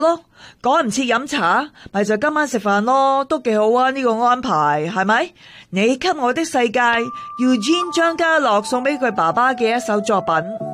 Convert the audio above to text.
咯，趕唔切飲茶，咪就今晚食飯咯，都幾好啊！呢個安排係咪？你給我的世界，Eugene 張家樂送俾佢爸爸嘅一首作品。